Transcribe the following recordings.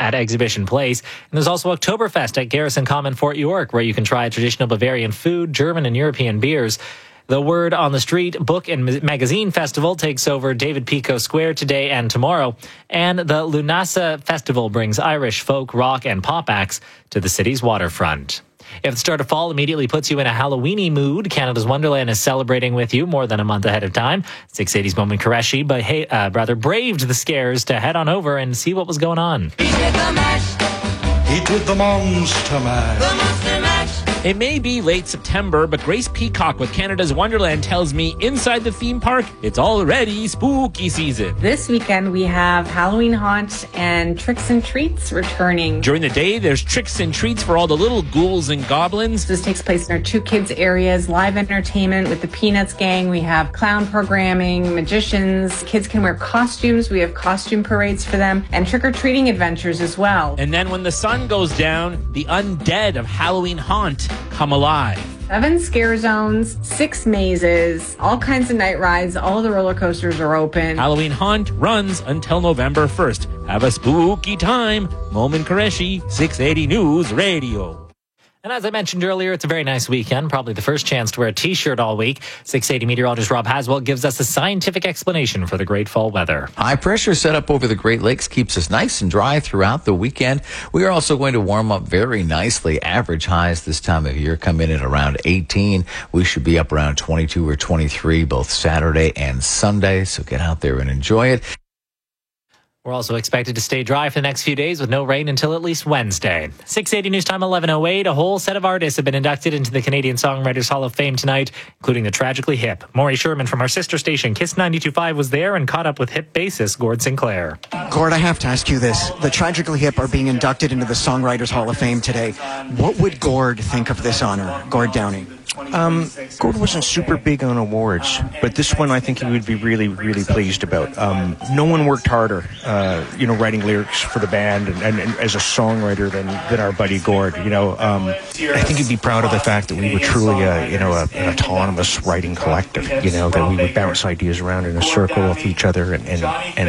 at Exhibition Place. And there's also Oktoberfest at Garrison Common, Fort York, where you can try traditional Bavarian food, German and European beers. The Word on the Street Book and Magazine Festival takes over David Pico Square today and tomorrow. And the Lunasa Festival brings Irish folk, rock, and pop acts to the city's waterfront. If the start of fall immediately puts you in a Halloweeny mood, Canada's Wonderland is celebrating with you more than a month ahead of time. 680's Moment Qureshi braved the scares to head on over and see what was going on. He did the mash. He did the monster mash. The monster mash. It may be late September, but Grace Peacock with Canada's Wonderland tells me inside the theme park, it's already spooky season. This weekend we have Halloween Haunt and Tricks and Treats returning. During the day, there's tricks and treats for all the little ghouls and goblins. This takes place in our two kids areas, live entertainment with the Peanuts gang. We have clown programming, magicians. Kids can wear costumes. We have costume parades for them and trick-or-treating adventures as well. And then when the sun goes down, the undead of Halloween Haunt come alive. 7 scare zones, 6 mazes, all kinds of night rides. All the roller coasters are open. Halloween Haunt runs until November 1st. Have a spooky time. Moment Qureshi, 680 News Radio. And as I mentioned earlier, it's a very nice weekend, probably the first chance to wear a T-shirt all week. 680 meteorologist Rob Haswell gives us a scientific explanation for the great fall weather. High pressure set up over the Great Lakes keeps us nice and dry throughout the weekend. We are also going to warm up very nicely. Average highs this time of year come in at around 18. We should be up around 22 or 23 both Saturday and Sunday, so get out there and enjoy it. We're also expected to stay dry for the next few days with no rain until at least Wednesday. 680 News Time 11:08. A whole set of artists have been inducted into the Canadian Songwriters Hall of Fame tonight, including the tragically hip. Maury Sherman from our sister station, Kiss 92.5, was there and caught up with hip bassist Gord Sinclair. Gord, I have to ask you this. The tragically hip are being inducted into the Songwriters Hall of Fame today. What would Gord think of this honor, Gord Downie? Gord wasn't super big on awards, but this one I think he would be really, really pleased about. No one worked harder, writing lyrics for the band and as a songwriter than our buddy Gord. I think he'd be proud of the fact that we were truly an autonomous writing collective. That we would bounce ideas around in a circle with each other, and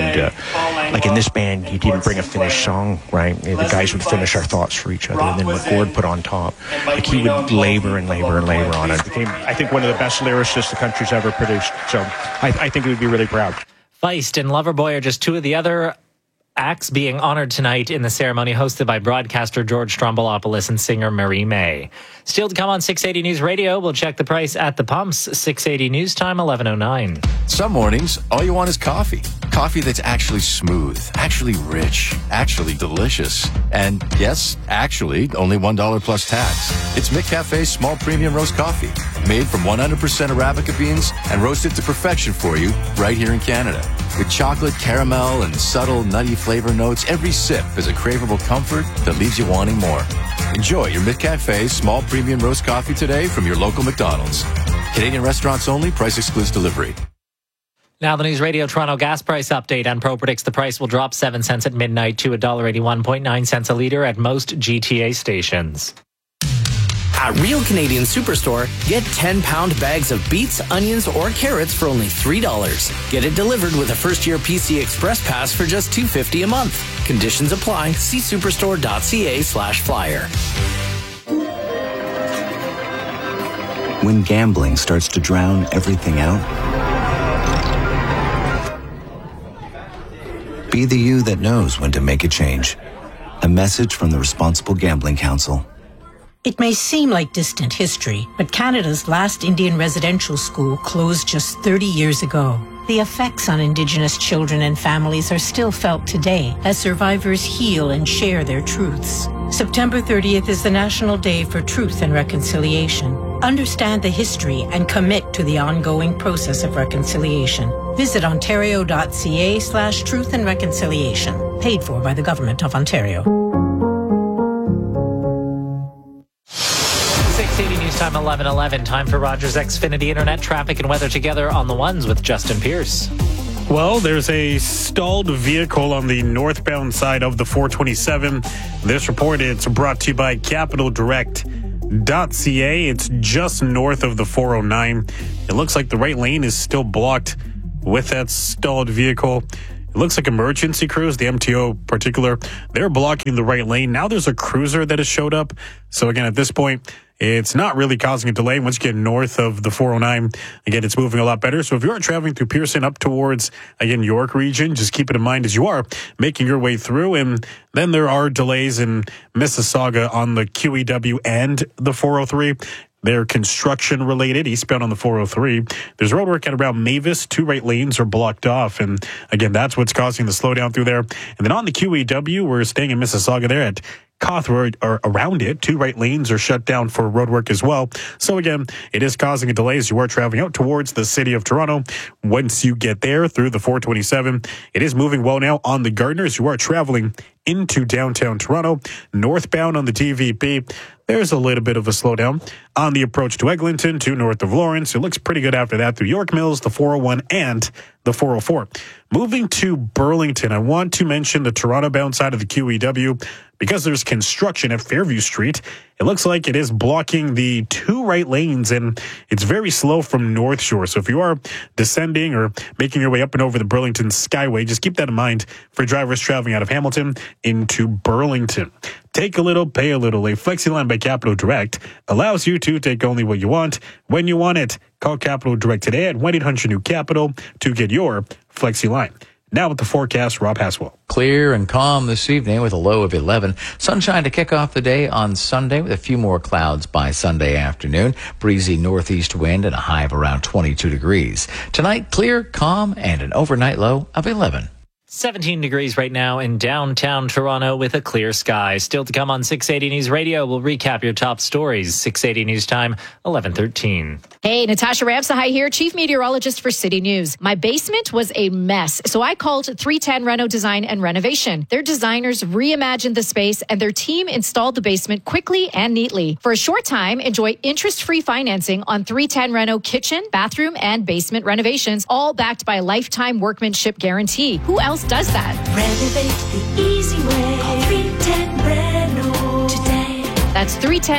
like in this band, he didn't bring a finished song, right? The guys would finish our thoughts for each other, and then what Gord put on top, like he would labor and labor and labor on it. Became, I think, one of the best lyricists the country's ever produced. So I think we would be really proud. Feist and Loverboy are just two of the other acts being honored tonight in the ceremony hosted by broadcaster George Stroumboulopoulos and singer Marie May. Still to come on 680 News Radio, we'll check the price at the pumps. 680 News Time 11:09. Some mornings, all you want is coffee. Coffee that's actually smooth, actually rich, actually delicious. And yes, actually, only $1 plus tax. It's McCafe's small premium roast coffee, made from 100% Arabica beans and roasted to perfection for you right here in Canada. With chocolate, caramel, and subtle nutty flavor notes, every sip is a craveable comfort that leaves you wanting more. Enjoy your McCafe small premium roast coffee today from your local McDonald's. Canadian restaurants only, price excludes delivery. Now the News Radio Toronto gas price update. Enpro predicts the price will drop 7 cents at midnight to $1.81.9 a litre at most GTA stations. At Real Canadian Superstore, get 10-pound bags of beets, onions, or carrots for only $3. Get it delivered with a first-year PC Express Pass for just $2.50 a month. Conditions apply. See superstore.ca/flyer. When gambling starts to drown everything out, be the you that knows when to make a change. A message from the Responsible Gambling Council. It may seem like distant history, but Canada's last Indian residential school closed just 30 years ago. The effects on Indigenous children and families are still felt today as survivors heal and share their truths. September 30th is the National Day for Truth and Reconciliation. Understand the history and commit to the ongoing process of reconciliation. Visit ontario.ca/truth and reconciliation. Paid for by the Government of Ontario. 680 News Time 11:11. Time for Rogers Xfinity Internet traffic and weather together on the ones with Justin Pierce. Well, there's a stalled vehicle on the northbound side of the 427. This report is brought to you by CapitalDirect.ca. It's just north of the 409. It looks like the right lane is still blocked with that stalled vehicle. It looks like emergency crews, the MTO particular, they're blocking the right lane. Now there's a cruiser that has showed up. So again, at this point, it's not really causing a delay. Once you get north of the 409, again, it's moving a lot better. So if you are traveling through Pearson up towards, again, York region, just keep it in mind as you are making your way through. And then there are delays in Mississauga on the QEW and the 403. They're construction related, eastbound on the 403. There's roadwork at around Mavis. 2 right lanes are blocked off. And again, that's what's causing the slowdown through there. And then on the QEW, we're staying in Mississauga there at Cawthron, or around it. 2 right lanes are shut down for roadwork as well. So again, it is causing a delay as you are traveling out towards the city of Toronto. Once you get there through the 427, it is moving well now on the Gardner as you are traveling into downtown Toronto. Northbound on the TVP, there's a little bit of a slowdown on the approach to Eglinton to north of Lawrence. It looks pretty good after that through York Mills, the 401, and the 404. Moving to Burlington, I want to mention the Toronto-bound side of the QEW because there's construction at Fairview Street. It looks like it is blocking the 2 right lanes, and it's very slow from North Shore. So if you are descending or making your way up and over the Burlington Skyway, just keep that in mind for drivers traveling out of Hamilton into Burlington. Take a little, pay a little. A FlexiLine by Capital Direct allows you to take only what you want when you want it. Call Capital Direct today at 1-800-NEW-CAPITAL to get your FlexiLine. Now with the forecast, Rob Haswell. Clear and calm this evening with a low of 11. Sunshine to kick off the day on Sunday with a few more clouds by Sunday afternoon. Breezy northeast wind and a high of around 22 degrees. Tonight, clear, calm, and an overnight low of 11. 17 degrees right now in downtown Toronto with a clear sky. Still to come on 680 News Radio. We'll recap your top stories. 680 News Time, 11:13. Hey, Natasha Ramsahai here, Chief Meteorologist for City News. My basement was a mess, so I called 310 Reno Design and Renovation. Their designers reimagined the space and their team installed the basement quickly and neatly. For a short time, enjoy interest-free financing on 310 Reno kitchen, bathroom, and basement renovations, all backed by a lifetime workmanship guarantee. Who else does that? Renovate the easy way. Call 310 Reno today. That's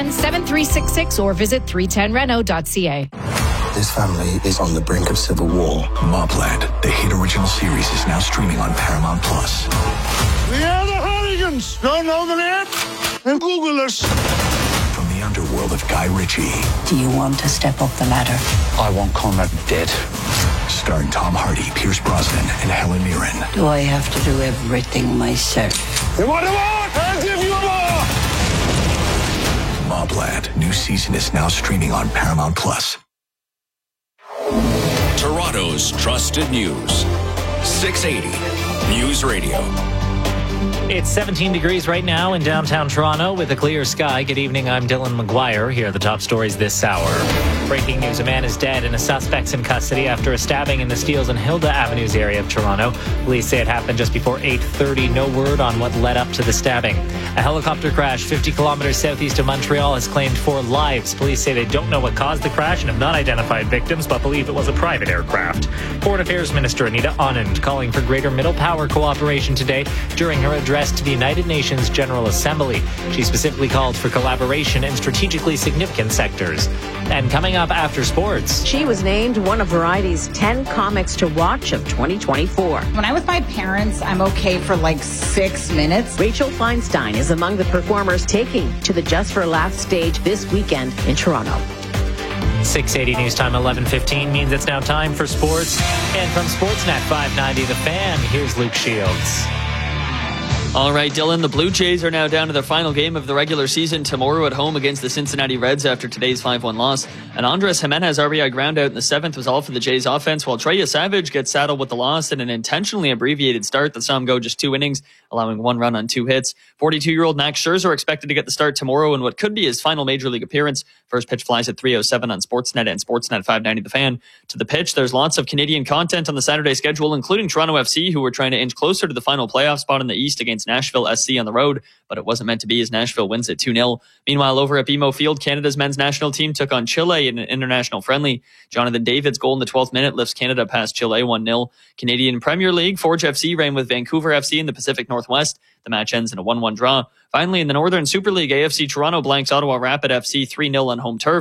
310-7366 or visit 310reno.ca. This family is on the brink of civil war. Mobland, the hit original series, is now streaming on Paramount Plus. We are the Hardigans. Don't know the name? And Google us. From the underworld of Guy Ritchie. Do you want to step up the ladder? I want Conrad dead. Starring Tom Hardy, Pierce Brosnan, and Helen Mirren. Do I have to do everything myself? You want more? I'll give you more. Mobland, new season is now streaming on Paramount Plus. Toronto's trusted news. 680 News Radio. It's 17 degrees right now in downtown Toronto with a clear sky. Good evening, I'm Dylan McGuire. Here are the top stories this hour. Breaking news, a man is dead and a suspect's in custody after a stabbing in the Steeles and Hilda Avenues area of Toronto. Police say it happened just before 8:30. No word on what led up to the stabbing. A helicopter crash 50 kilometers southeast of Montreal has claimed 4 lives. Police say they don't know what caused the crash and have not identified victims, but believe it was a private aircraft. Foreign Affairs Minister Anita Anand calling for greater middle power cooperation today during her address to the United Nations General Assembly. She specifically called for collaboration in strategically significant sectors. And coming up after sports. She was named one of Variety's 10 comics to watch of 2024. When I'm with my parents, I'm okay for like 6 minutes. Rachel Feinstein is among the performers taking to the Just for Laughs stage this weekend in Toronto. 680 News Time 11:15 means it's now time for sports. And from Sportsnet 590 The Fan, here's Luke Shields. All right, Dylan, the Blue Jays are now down to their final game of the regular season tomorrow at home against the Cincinnati Reds after today's 5-1 loss. And Andres Jimenez RBI ground out in the 7th was all for the Jays offense, while Trey Savage gets saddled with the loss in an intentionally abbreviated start that saw him go just 2 innings, allowing 1 run on 2 hits. 42-year-old Max Scherzer expected to get the start tomorrow in what could be his final Major League appearance. First pitch flies at 3:07 on Sportsnet and Sportsnet 590 The Fan. To the pitch, there's lots of Canadian content on the Saturday schedule, including Toronto FC, who were trying to inch closer to the final playoff spot in the East against Nashville SC on the road, but it wasn't meant to be as Nashville wins at 2-0. Meanwhile, over at BMO Field, Canada's men's national team took on Chile in an international friendly. Jonathan David's goal in the 12th minute lifts Canada past Chile 1-0. Canadian Premier League, Forge FC ran with Vancouver FC in the Pacific Northwest. The match ends in a 1-1 draw. Finally, in the Northern Super League, AFC Toronto blanks Ottawa Rapid FC 3-0 on home turf.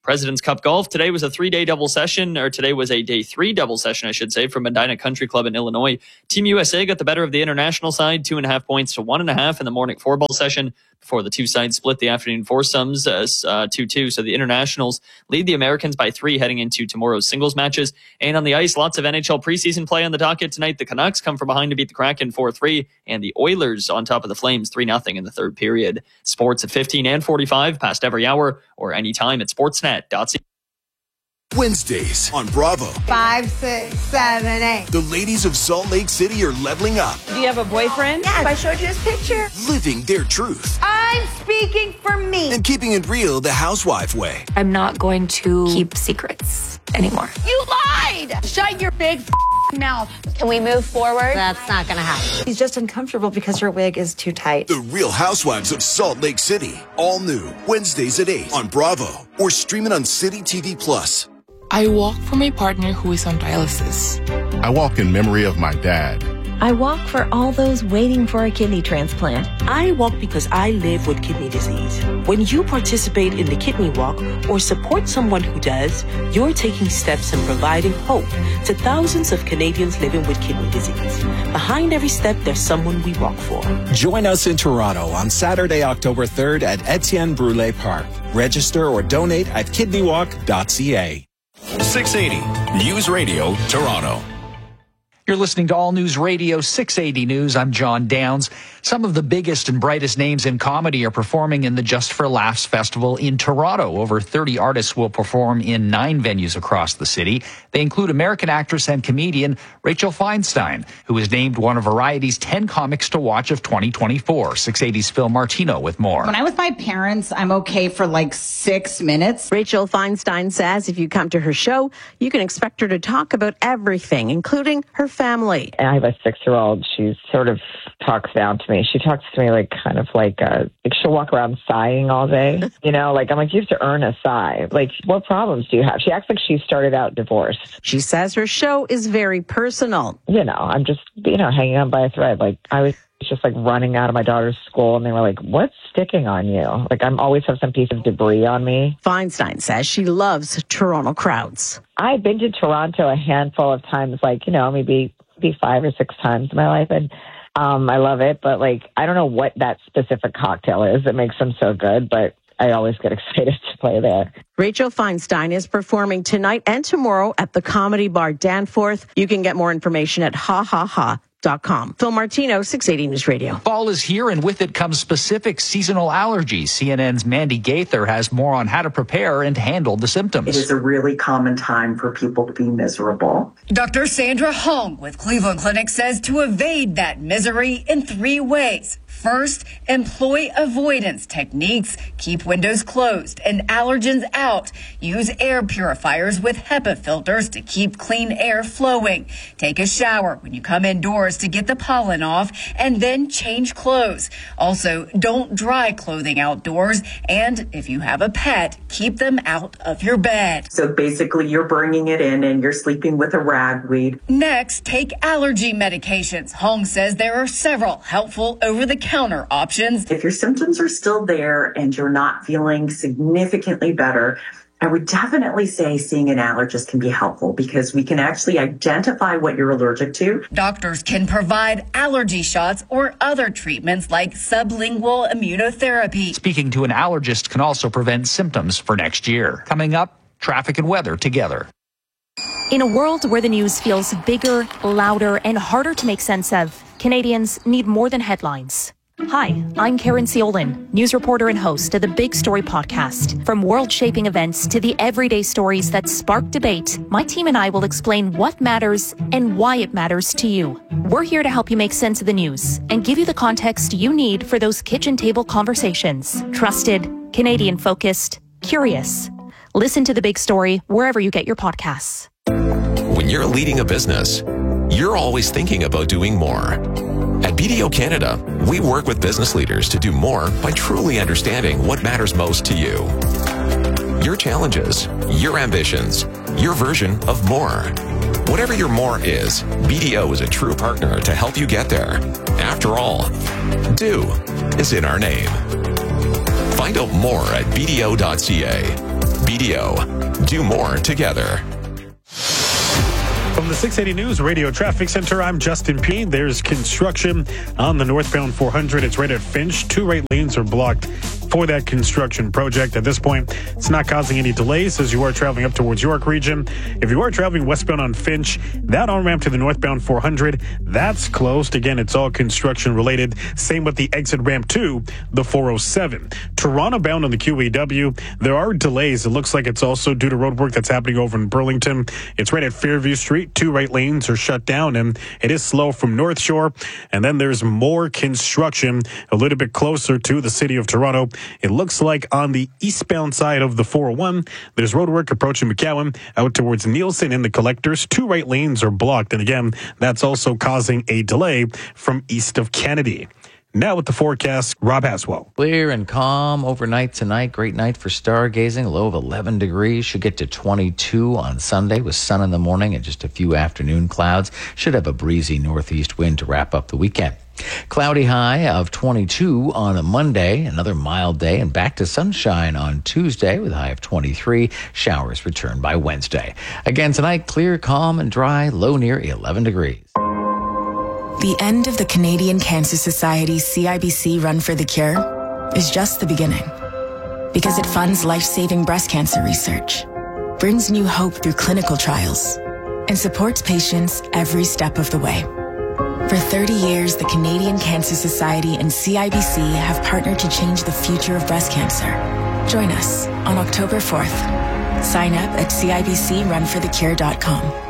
President's Cup Golf. Today was a day 3 double session, I should say, from Medina Country Club in Illinois. Team USA got the better of the international side, 2.5 points to 1.5 in the morning 4-ball session before the two sides split the afternoon foursomes 2-2. So the internationals lead the Americans by 3 heading into tomorrow's singles matches. And on the ice, lots of NHL preseason play on the docket tonight. The Canucks come from behind to beat the Kraken 4-3, and the Oilers on top of the Flames 3-0 in the third period. Sports at 15 and 45, past every hour, or anytime at sportsnet.ca. Wednesdays on Bravo. 5, 6, 7, 8. The ladies of Salt Lake City are leveling up. Do you have a boyfriend? Yes. I showed you his picture. Living their truth. I'm speaking for me. And keeping it real the housewife way. I'm not going to keep secrets anymore. You lied! Shut your big mouth. Can we move forward? That's not going to happen. He's just uncomfortable because her wig is too tight. The Real Housewives of Salt Lake City. All new. Wednesdays at 8 on Bravo. Or streaming on City TV Plus. I walk for my partner who is on dialysis. I walk in memory of my dad. I walk for all those waiting for a kidney transplant. I walk because I live with kidney disease. When you participate in the Kidney Walk or support someone who does, you're taking steps and providing hope to thousands of Canadians living with kidney disease. Behind every step, there's someone we walk for. Join us in Toronto on Saturday, October 3rd at Etienne Brule Park. Register or donate at kidneywalk.ca. 680 News Radio, Toronto. You're listening to All News Radio 680 News. I'm John Downs. Some of the biggest and brightest names in comedy are performing in the Just for Laughs Festival in Toronto. Over 30 artists will perform in 9 venues across the city. They include American actress and comedian Rachel Feinstein, who is named one of Variety's 10 comics to watch of 2024. 680's Phil Martino with more. When I'm with my parents, I'm okay for like 6 minutes. Rachel Feinstein says if you come to her show, you can expect her to talk about everything, including her family. I have a 6-year-old. She sort of talks down to me. She talks to me like she'll walk around sighing all day. You know, like I'm like, you have to earn a sigh. Like, what problems do you have? She acts like she started out divorced. She says her show is very personal. You know, I'm just, hanging on by a thread. Like I was just like running out of my daughter's school and they were like, what's sticking on you? Like I'm always have some piece of debris on me. Feinstein says she loves Toronto crowds. I've been to Toronto a handful of times, like, maybe 5 or 6 times in my life. And I love it. But like, I don't know what that specific cocktail is that makes them so good, but I always get excited to play there. Rachel Feinstein is performing tonight and tomorrow at the Comedy Bar Danforth. You can get more information at hahaha.com. Phil Martino, 680 News Radio. Fall is here, and with it comes specific seasonal allergies. CNN's Mandy Gaither has more on how to prepare and handle the symptoms. It is a really common time for people to be miserable. Dr. Sandra Hong with Cleveland Clinic says to evade that misery in 3 ways. First, employ avoidance techniques. Keep windows closed and allergens out. Use air purifiers with HEPA filters to keep clean air flowing. Take a shower when you come indoors to get the pollen off, and then change clothes. Also, don't dry clothing outdoors, and if you have a pet, keep them out of your bed. So basically, you're bringing it in and you're sleeping with a ragweed. Next, take allergy medications. Hong says there are several helpful over-the-counter options. If your symptoms are still there and you're not feeling significantly better, I would definitely say seeing an allergist can be helpful because we can actually identify what you're allergic to. Doctors can provide allergy shots or other treatments like sublingual immunotherapy. Speaking to an allergist can also prevent symptoms for next year. Coming up, traffic and weather together. In a world where the news feels bigger, louder, and harder to make sense of, Canadians need more than headlines. Hi, I'm Karen Ciolin, news reporter and host of the Big Story podcast. From world-shaping events to the everyday stories that spark debate, my team and I will explain what matters and why it matters to you. We're here to help you make sense of the news and give you the context you need for those kitchen table conversations. Trusted, Canadian-focused, curious. Listen to The Big Story wherever you get your podcasts. When you're leading a business, you're always thinking about doing more. At BDO Canada, we work with business leaders to do more by truly understanding what matters most to you. Your challenges, your ambitions, your version of more. Whatever your more is, BDO is a true partner to help you get there. After all, do is in our name. Find out more at BDO.ca. BDO. Do more together. From the 680 News Radio Traffic Center, I'm Justin P. There's construction on the northbound 400. It's right at Finch. 2 right lanes are blocked for that construction project. At this point, it's not causing any delays as you are traveling up towards York region. If you are traveling westbound on Finch, that on-ramp to the northbound 400, that's closed. Again, it's all construction related. Same with the exit ramp to the 407. Toronto bound on the QEW, there are delays. It looks like it's also due to road work that's happening over in Burlington. It's right at Fairview Street. 2 right lanes are shut down, and it is slow from North Shore. And then there's more construction a little bit closer to the city of Toronto. It looks like on the eastbound side of the 401, there's road work approaching McCowan out towards Nielsen and the collectors. 2 right lanes are blocked. And again, that's also causing a delay from east of Kennedy. Now with the forecast, Rob Haswell. Clear and calm overnight tonight. Great night for stargazing. A low of 11 degrees. Should get to 22 on Sunday with sun in the morning and just a few afternoon clouds. Should have a breezy northeast wind to wrap up the weekend. Cloudy high of 22 on a Monday, another mild day, and back to sunshine on Tuesday with a high of 23. Showers return by Wednesday. Again tonight, clear, calm, and dry, low near 11 degrees. The end of the Canadian Cancer Society's CIBC Run for the Cure is just the beginning. Because it funds life-saving breast cancer research, brings new hope through clinical trials, and supports patients every step of the way. For 30 years, the Canadian Cancer Society and CIBC have partnered to change the future of breast cancer. Join us on October 4th. Sign up at CIBCRunforthecure.com.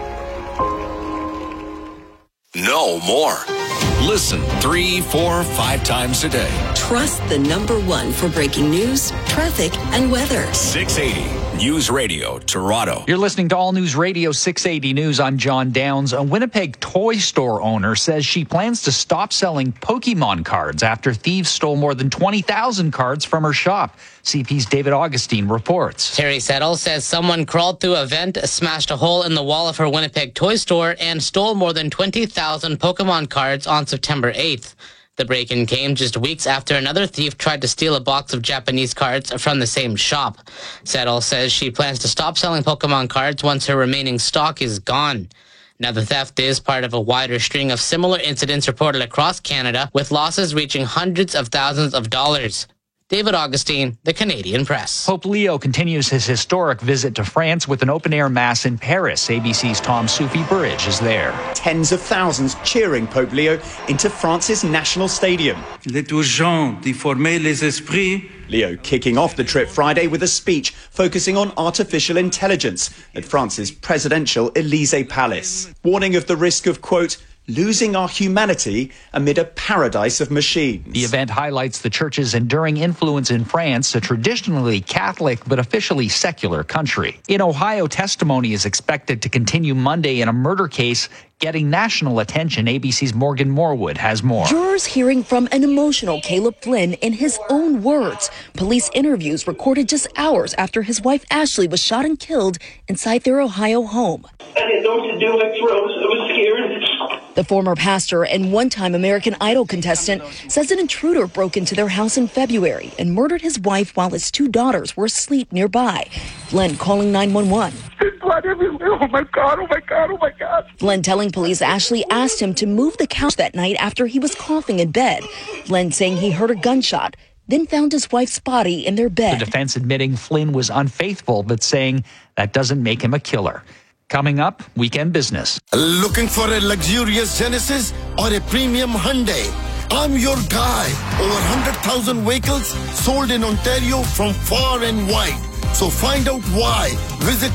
Know more. Listen 3, 4, 5 times a day. Trust the #1 for breaking news, traffic, and weather. 680 News Radio, Toronto. You're listening to All News Radio 680 News. I'm John Downs. A Winnipeg toy store owner says she plans to stop selling Pokemon cards after thieves stole more than 20,000 cards from her shop. CP's David Augustine reports. Terry Settle says someone crawled through a vent, smashed a hole in the wall of her Winnipeg toy store, and stole more than 20,000 Pokemon cards on September 8th. The break-in came just weeks after another thief tried to steal a box of Japanese cards from the same shop. Settle says she plans to stop selling Pokemon cards once her remaining stock is gone. Now, the theft is part of a wider string of similar incidents reported across Canada, with losses reaching hundreds of thousands of dollars. David Augustine, The Canadian Press. Pope Leo continues his historic visit to France with an open-air mass in Paris. ABC's Tom Soufi-Burridge is there. Tens of thousands cheering Pope Leo into France's national stadium. Il est urgent d'y former les esprits. Leo kicking off the trip Friday with a speech focusing on artificial intelligence at France's presidential Elysee Palace, warning of the risk of, quote, losing our humanity amid a paradise of machines. The event highlights the church's enduring influence in France, a traditionally Catholic but officially secular country. In Ohio, testimony is expected to continue Monday in a murder case getting national attention. ABC's Morgan Morwood has more. Jurors hearing from an emotional Caleb Flynn in his own words. Police interviews recorded just hours after his wife Ashley was shot and killed inside their Ohio home. I didn't know what to do. I was scared. The former pastor and one-time American Idol contestant says an intruder broke into their house in February and murdered his wife while his 2 daughters were asleep nearby. Flynn calling 911. Blood everywhere. Oh my God, oh my God, oh my God. Flynn telling police Ashley asked him to move the couch that night after he was coughing in bed. Flynn saying he heard a gunshot, then found his wife's body in their bed. The defense admitting Flynn was unfaithful, but saying that doesn't make him a killer. Coming up, Weekend Business. Looking for a luxurious Genesis or a premium Hyundai? I'm your guy. Over 100,000 vehicles sold in Ontario from far and wide. So find out why. Visit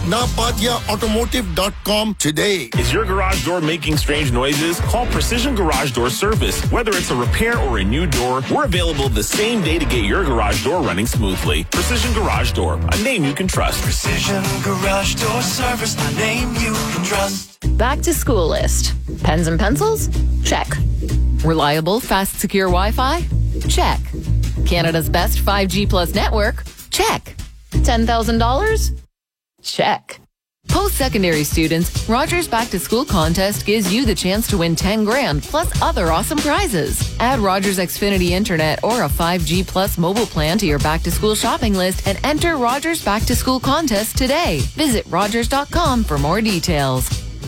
napadiaautomotive.com today. Is your garage door making strange noises? Call Precision Garage Door Service. Whether it's a repair or a new door, we're available the same day to get your garage door running smoothly. Precision Garage Door, a name you can trust. Precision Garage Door Service, a name you can trust. Back to school list. Pens and pencils? Check. Reliable, fast, secure Wi-Fi? Check. Canada's best 5G plus network? Check. $10,000? Check. Post-secondary students, Rogers Back to School contest gives you the chance to win $10,000 plus other awesome prizes. Add Rogers Xfinity Internet or a 5G plus mobile plan to your back to school shopping list and enter Rogers Back to School contest today. Visit Rogers.com for more details.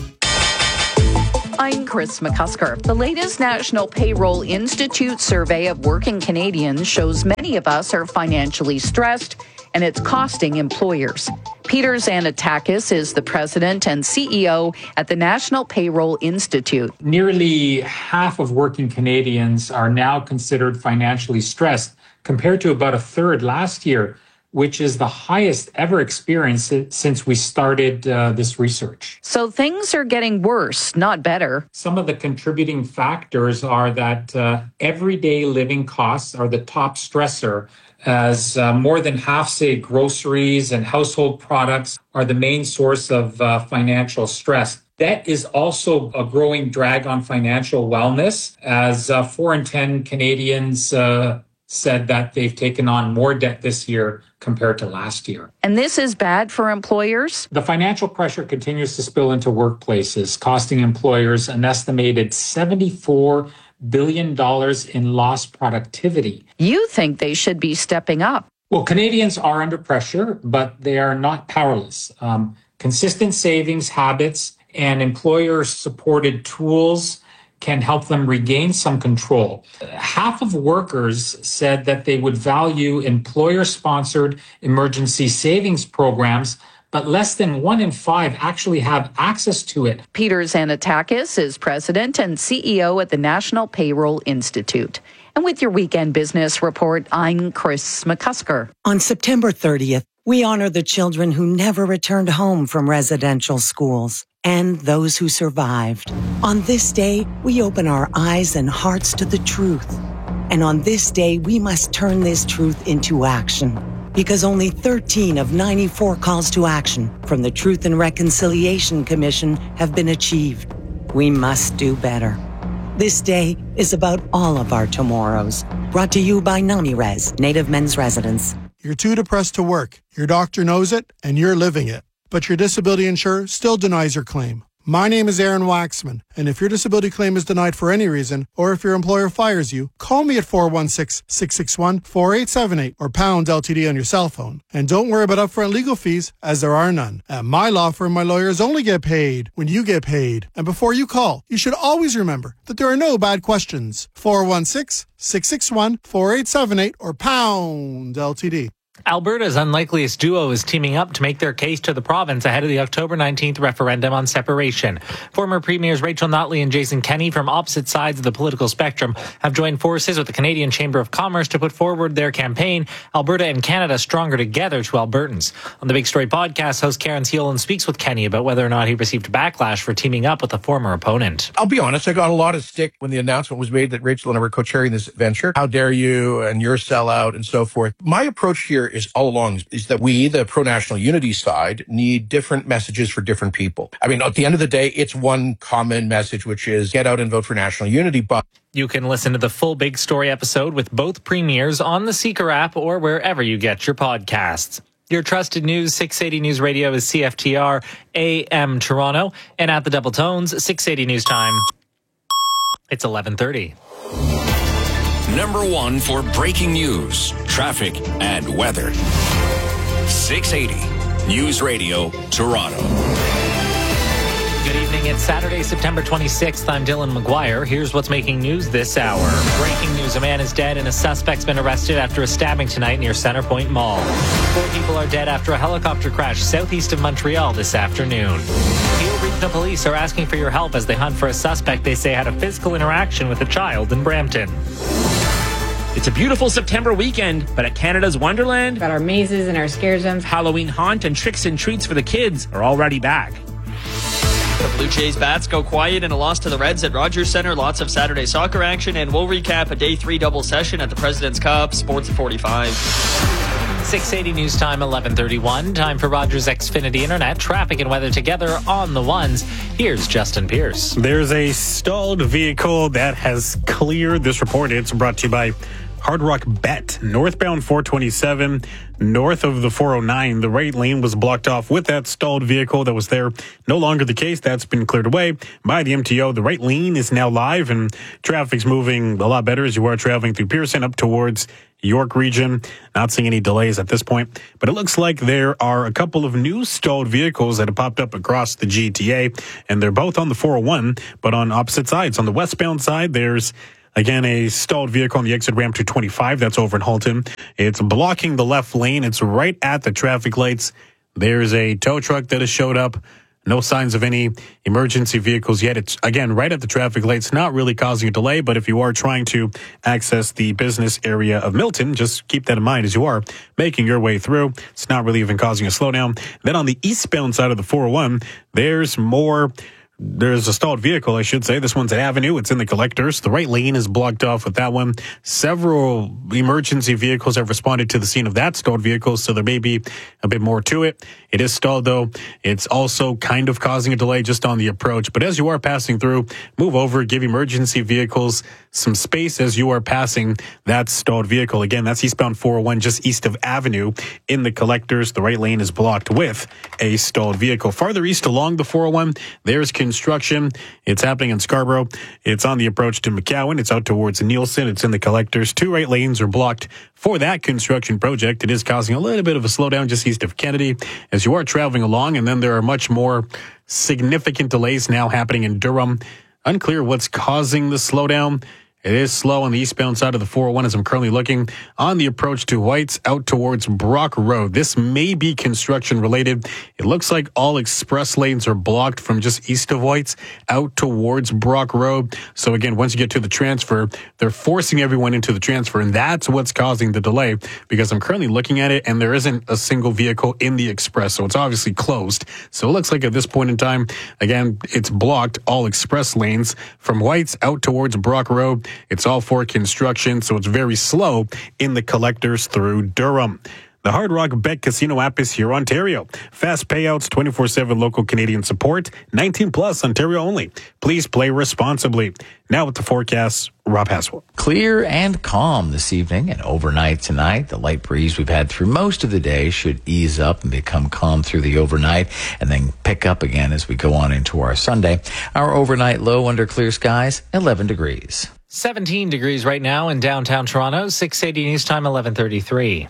I'm Chris McCusker. The latest National Payroll Institute survey of working Canadians shows many of us are financially stressed, and it's costing employers. Peter Xanatakis is the president and CEO at the National Payroll Institute. Nearly half of working Canadians are now considered financially stressed, compared to about a third last year, which is the highest ever experienced since we started this research. So things are getting worse, not better. Some of the contributing factors are that everyday living costs are the top stressor, as more than half say groceries and household products are the main source of financial stress. Debt is also a growing drag on financial wellness, as 4 in 10 Canadians said that they've taken on more debt this year compared to last year. And this is bad for employers? The financial pressure continues to spill into workplaces, costing employers an estimated $74 billion in lost productivity. You think they should be stepping up? Well, Canadians are under pressure, but they are not powerless. Consistent savings habits and employer-supported tools can help them regain some control. Half of workers said that they would value employer-sponsored emergency savings programs, but less than 1 in 5 actually have access to it. Peter Xanatakis is president and CEO at the National Payroll Institute. And with your Weekend Business Report, I'm Chris McCusker. On September 30th, we honor the children who never returned home from residential schools and those who survived. On this day, we open our eyes and hearts to the truth. And on this day, we must turn this truth into action. Because only 13 of 94 calls to action from the Truth and Reconciliation Commission have been achieved. We must do better. This day is about all of our tomorrows. Brought to you by NamiRes, Native Men's Residence. You're too depressed to work. Your doctor knows it, and you're living it. But your disability insurer still denies your claim. My name is Aaron Waxman, and if your disability claim is denied for any reason, or if your employer fires you, call me at 416-661-4878 or pound LTD on your cell phone. And don't worry about upfront legal fees, as there are none. At my law firm, my lawyers only get paid when you get paid. And before you call, you should always remember that there are no bad questions. 416-661-4878 or pound LTD. Alberta's unlikeliest duo is teaming up to make their case to the province ahead of the October 19th referendum on separation. Former Premiers Rachel Notley and Jason Kenney from opposite sides of the political spectrum have joined forces with the Canadian Chamber of Commerce to put forward their campaign, Alberta and Canada Stronger Together, to Albertans. On the Big Story podcast, host Karen Thielen speaks with Kenney about whether or not he received backlash for teaming up with a former opponent. I'll be honest, I got a lot of stick when the announcement was made that Rachel and I were co-chairing this venture. How dare you, and you're a sellout, and so forth. My approach here is all along is that we, the pro-national unity side, need different messages for different people. I mean, at the end of the day, it's one common message, which is get out and vote for national unity. But you can listen to the full Big Story episode with both premiers on the Seeker app or wherever you get your podcasts. Your trusted news, 680 News Radio, is CFTR AM Toronto, and at the Double Tones, 680 News Time. It's 11:30. Number 1 for breaking news, traffic, and weather. 680 News Radio, Toronto. Good evening. It's Saturday, September 26th. I'm Dylan McGuire. Here's what's making news this hour. Breaking news. A man is dead and a suspect's been arrested after a stabbing tonight near Centrepoint Mall. 4 people are dead after a helicopter crash southeast of Montreal this afternoon. Peel Regional Police are asking for your help as they hunt for a suspect they say had a physical interaction with a child in Brampton. It's a beautiful September weekend, but at Canada's Wonderland, got our mazes and our scare zones. Halloween haunt and tricks and treats for the kids are already back. The Blue Jays bats go quiet in a loss to the Reds at Rogers Centre. Lots of Saturday soccer action, and we'll recap a Day 3 double session at the President's Cup. Sports at 45. 680 News Time, 11:31. Time for Rogers Xfinity Internet. Traffic and weather together on the ones. Here's Justin Pierce. There's a stalled vehicle that has cleared. This report, it's brought to you by Hard Rock Bet, northbound 427, north of the 409. The right lane was blocked off with that stalled vehicle that was there. No longer the case. That's been cleared away by the MTO. The right lane is now live, and traffic's moving a lot better as you are traveling through Pearson up towards York region. Not seeing any delays at this point, but it looks like there are a couple of new stalled vehicles that have popped up across the GTA, and they're both on the 401, but on opposite sides. On the westbound side, there's again a stalled vehicle on the exit ramp to 25. That's over in Halton. It's blocking the left lane. It's right at the traffic lights. There's a tow truck that has showed up. No signs of any emergency vehicles yet. It's, again, right at the traffic lights, not really causing a delay, but if you are trying to access the business area of Milton, just keep that in mind as you are making your way through. It's not really even causing a slowdown. Then on the eastbound side of the 401, there's a stalled vehicle, I should say. This one's at Avenue. It's in the collectors. The right lane is blocked off with that one. Several emergency vehicles have responded to the scene of that stalled vehicle, so there may be a bit more to it. It is stalled, though. It's also kind of causing a delay just on the approach. But as you are passing through, move over, give emergency vehicles some space as you are passing that stalled vehicle. Again, that's eastbound 401, just east of Avenue in the collectors. The right lane is blocked with a stalled vehicle. Farther east along the 401, there's construction. It's happening in Scarborough. It's on the approach to McCowan. It's out towards Nielsen. It's in the collectors. 2 right lanes are blocked for that construction project. It is causing a little bit of a slowdown just east of Kennedy as you are traveling along. And then there are much more significant delays now happening in Durham. Unclear what's causing the slowdown. It is slow on the eastbound side of the 401 as I'm currently looking on the approach to White's out towards Brock Road. This may be construction related. It looks like all express lanes are blocked from just east of White's out towards Brock Road. So again, once you get to the transfer, they're forcing everyone into the transfer, and that's what's causing the delay because I'm currently looking at it and there isn't a single vehicle in the express. So it's obviously closed. So it looks like at this point in time, again, it's blocked all express lanes from White's out towards Brock Road. It's all for construction, so it's very slow in the collectors through Durham. The Hard Rock Bet Casino app is here, Ontario. Fast payouts, 24/7 local Canadian support, 19 plus, Ontario only. Please play responsibly. Now with the forecast, Rob Haswell. Clear and calm this evening and overnight tonight. The light breeze we've had through most of the day should ease up and become calm through the overnight and then pick up again as we go on into our Sunday. Our overnight low under clear skies, 11 degrees. 17 degrees right now in downtown Toronto, 680 News Time, 11:33.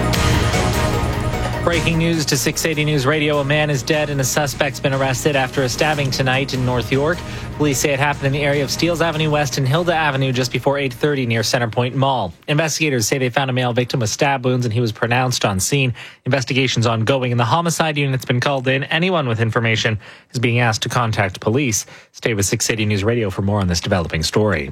Breaking news to 680 News Radio. A man is dead and a suspect's been arrested after a stabbing tonight in North York. Police say it happened in the area of Steeles Avenue West and Hilda Avenue just before 8:30 near Centrepoint Mall. Investigators say they found a male victim with stab wounds and he was pronounced on scene. Investigations ongoing and the homicide unit's been called in. Anyone with information is being asked to contact police. Stay with 680 News Radio for more on this developing story.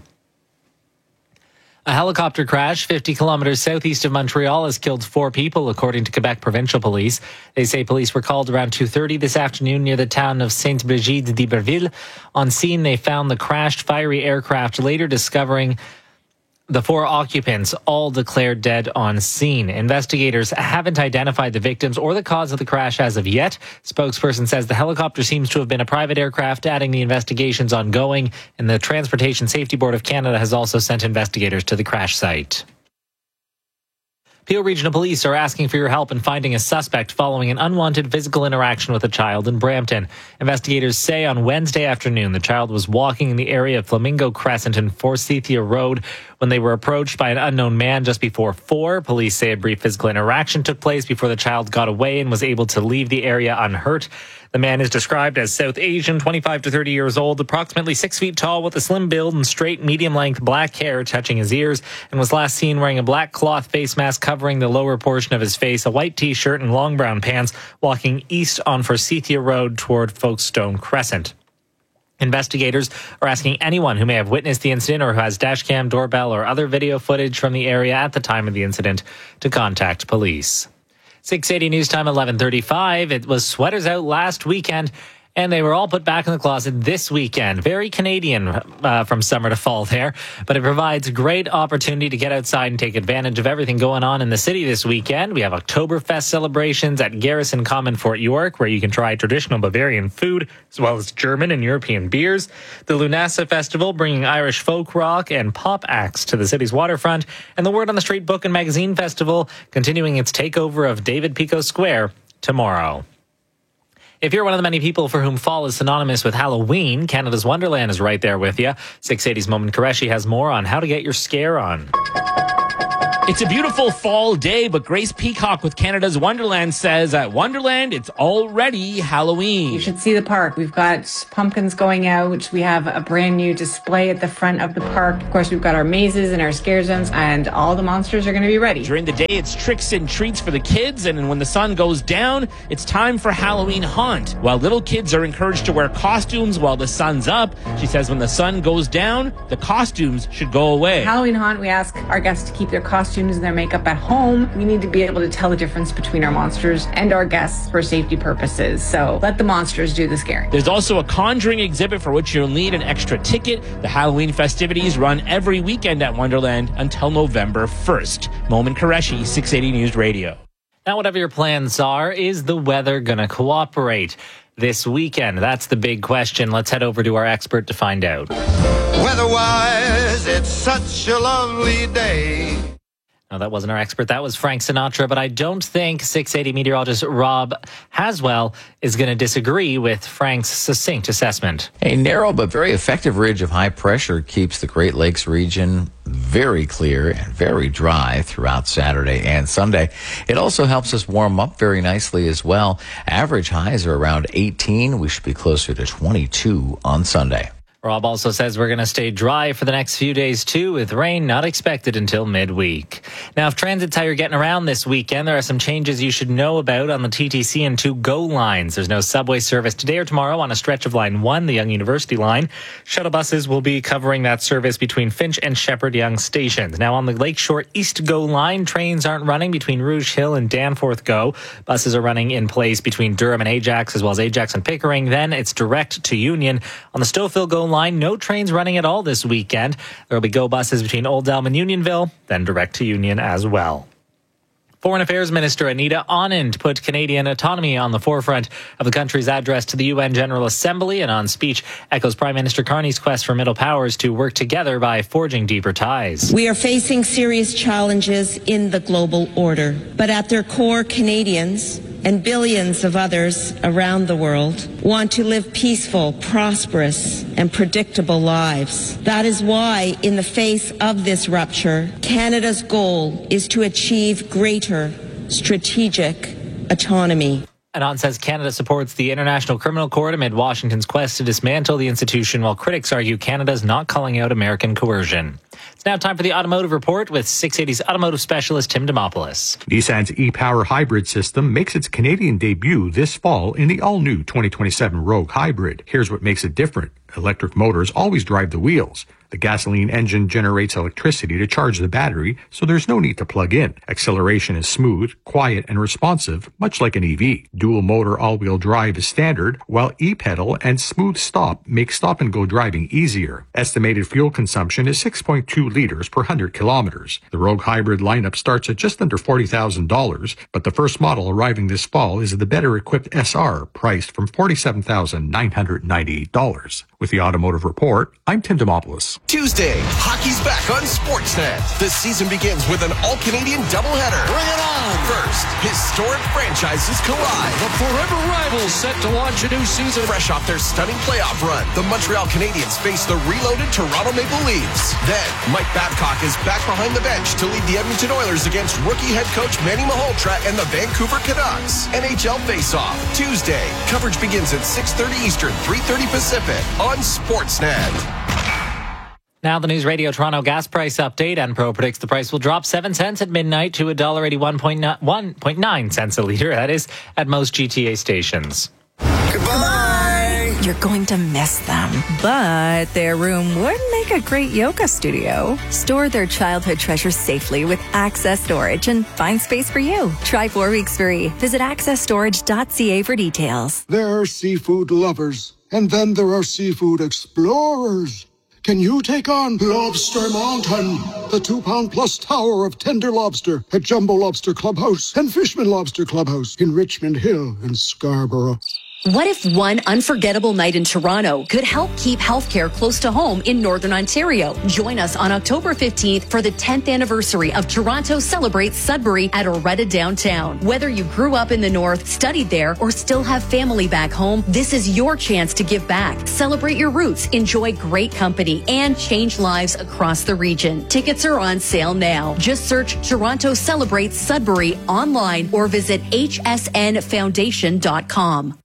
A helicopter crash 50 kilometers southeast of Montreal has killed 4 people, according to Quebec Provincial Police. They say police were called around 2:30 this afternoon near the town of Sainte-Brigide-d'Iberville. On scene, they found the crashed fiery aircraft, later discovering the 4 occupants all declared dead on scene. Investigators haven't identified the victims or the cause of the crash as of yet. Spokesperson says the helicopter seems to have been a private aircraft, adding the investigations ongoing, and the Transportation Safety Board of Canada has also sent investigators to the crash site. Peel Regional Police are asking for your help in finding a suspect following an unwanted physical interaction with a child in Brampton. Investigators say on Wednesday afternoon the child was walking in the area of Flamingo Crescent and Forsythia Road when they were approached by an unknown man just before 4. Police say a brief physical interaction took place before the child got away and was able to leave the area unhurt. The man is described as South Asian, 25 to 30 years old, approximately 6 feet tall with a slim build and straight, medium-length black hair touching his ears, and was last seen wearing a black cloth face mask covering the lower portion of his face, a white T-shirt and long brown pants, walking east on Forsythia Road toward Folkestone Crescent. Investigators are asking anyone who may have witnessed the incident or who has dashcam, doorbell, or other video footage from the area at the time of the incident to contact police. 680 News Time, 11:35. It was sweaters out last weekend, And they were all put back in the closet this weekend. Very Canadian from summer to fall there. But it provides great opportunity to get outside and take advantage of everything going on in the city this weekend. We have Oktoberfest celebrations at Garrison Common, Fort York, where you can try traditional Bavarian food, as well as German and European beers. The Lunasa Festival, bringing Irish folk rock and pop acts to the city's waterfront. And the Word on the Street Book and Magazine Festival, continuing its takeover of David Pico Square tomorrow. If you're one of the many people for whom fall is synonymous with Halloween, Canada's Wonderland is right there with you. 680's Momin Qureshi has more on how to get your scare on. It's a beautiful fall day, but Grace Peacock with Canada's Wonderland says at Wonderland, it's already Halloween. You should see the park. We've got pumpkins going out. We have a brand new display at the front of the park. Of course, we've got our mazes and our scare zones, and all the monsters are going to be ready. During the day, it's tricks and treats for the kids, and when the sun goes down, it's time for Halloween Haunt. While little kids are encouraged to wear costumes while the sun's up, she says when the sun goes down, the costumes should go away. Halloween Haunt, we ask our guests to keep their costumes and their makeup at home. We need to be able to tell the difference between our monsters and our guests for safety purposes. So let the monsters do the scaring. There's also a conjuring exhibit for which you'll need an extra ticket. The Halloween festivities run every weekend at Wonderland until November 1st. Momin Qureshi, 680 News Radio. Now, whatever your plans are, is the weather going to cooperate this weekend? That's the big question. Let's head over to our expert to find out. Weather-wise, it's such a lovely day. No, that wasn't our expert. That was Frank Sinatra. But I don't think 680 meteorologist Rob Haswell is going to disagree with Frank's succinct assessment. A narrow but very effective ridge of high pressure keeps the Great Lakes region very clear and very dry throughout Saturday and Sunday. It also helps us warm up very nicely as well. Average highs are around 18. We should be closer to 22 on Sunday. Rob also says we're going to stay dry for the next few days, too, with rain not expected until midweek. Now, if transit's how you're getting around this weekend, there are some changes you should know about on the TTC and 2 GO lines. There's no subway service today or tomorrow on a stretch of Line 1, the Yonge University line. Shuttle buses will be covering that service between Finch and Shepherd Yonge stations. Now, on the Lakeshore East GO line, trains aren't running between Rouge Hill and Danforth GO. Buses are running in place between Durham and Ajax, as well as Ajax and Pickering. Then it's direct to Union. On the Stouffville GO line, no trains running at all this weekend. There will be GO buses between Old Elm and Unionville, then direct to Union as well. Foreign Affairs Minister Anita Anand put Canadian autonomy on the forefront of the country's address to the UN General Assembly, and on speech echoes Prime Minister Carney's quest for middle powers to work together by forging deeper ties. We are facing serious challenges in the global order, but at their core, Canadians and billions of others around the world want to live peaceful, prosperous, and predictable lives. That is why, in the face of this rupture, Canada's goal is to achieve greater strategic autonomy. Anand says Canada supports the International Criminal Court amid Washington's quest to dismantle the institution, while critics argue Canada's not calling out American coercion. It's now time for the Automotive Report with 680's automotive specialist Tim Demopoulos. Nissan's e-Power hybrid system makes its Canadian debut this fall in the all-new 2027 Rogue Hybrid. Here's what makes it different. Electric motors always drive the wheels. The gasoline engine generates electricity to charge the battery, so there's no need to plug in. Acceleration is smooth, quiet, and responsive, much like an EV. Dual motor all-wheel drive is standard, while e-pedal and smooth stop make stop-and-go driving easier. Estimated fuel consumption is 6.2 liters per 100 kilometers. The Rogue Hybrid lineup starts at just under $40,000, but the first model arriving this fall is the better-equipped SR, priced from $47,998. With the Automotive Report, I'm Tim Demopoulos. Tuesday, hockey's back on Sportsnet. The season begins with an all-Canadian doubleheader. Bring it on! First, historic franchises collide. The forever rivals set to launch a new season. Fresh off their stunning playoff run, the Montreal Canadiens face the reloaded Toronto Maple Leafs. Then, Mike Babcock is back behind the bench to lead the Edmonton Oilers against rookie head coach Manny Malhotra and the Vancouver Canucks. NHL Face-Off, Tuesday. Coverage begins at 6:30 Eastern, 3:30 Pacific on Sportsnet. Now the News Radio Toronto gas price update. Enpro predicts the price will drop 7 cents at midnight to $1.81.9 cents a litre. That is at most GTA stations. Goodbye. You're going to miss them, but their room would make make a great yoga studio. Store their childhood treasures safely with Access Storage and find space for you. Try 4 weeks free. Visit accessstorage.ca for details. There are seafood lovers, and then there are seafood explorers. Can you take on Lobster Mountain, the 2-pound-plus tower of tender lobster at Jumbo Lobster Clubhouse and Fishman Lobster Clubhouse in Richmond Hill and Scarborough? What if one unforgettable night in Toronto could help keep healthcare close to home in Northern Ontario? Join us on October 15th for the 10th anniversary of Toronto Celebrates Sudbury at Oretta Downtown. Whether you grew up in the North, studied there, or still have family back home, this is your chance to give back. Celebrate your roots, enjoy great company, and change lives across the region. Tickets are on sale now. Just search Toronto Celebrates Sudbury online or visit hsnfoundation.com.